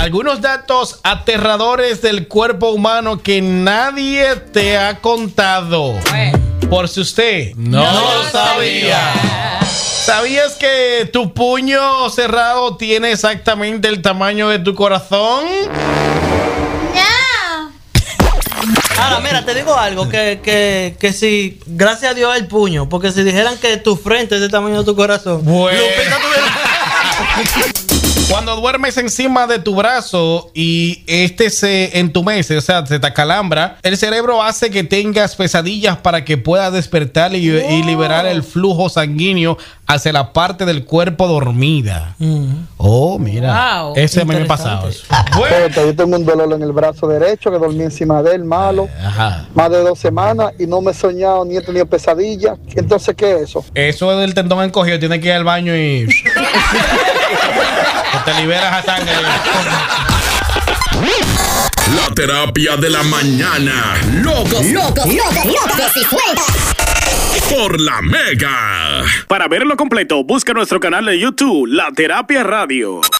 Algunos datos aterradores del cuerpo humano que nadie te ha contado. Por si usted no lo sabía. ¿Sabías que tu puño cerrado tiene exactamente el tamaño de tu corazón? No. Ahora, mira, te digo algo, que si, gracias a Dios el puño, porque si dijeran que tu frente es del tamaño de tu corazón, bueno. Lupita tuviera... Cuando duermes encima de tu brazo y este se entumece, o sea, se te acalambra, el cerebro hace que tengas pesadillas para que puedas despertar y liberar el flujo sanguíneo hacia la parte del cuerpo dormida. Oh, mira. Wow. Ese me ha pasado. Bueno. Yo tengo un dolor en el brazo derecho que dormí encima de él, malo. Ajá. Más de 2 semanas y no me he soñado ni he tenido pesadillas. Entonces, ¿qué es eso? Eso es del tendón encogido. Tienes que ir al baño y... te liberas a sangre. La terapia de la mañana. Locos y sueltas. Por la Mega. Para verlo completo, busca nuestro canal de YouTube, La Terapia Radio.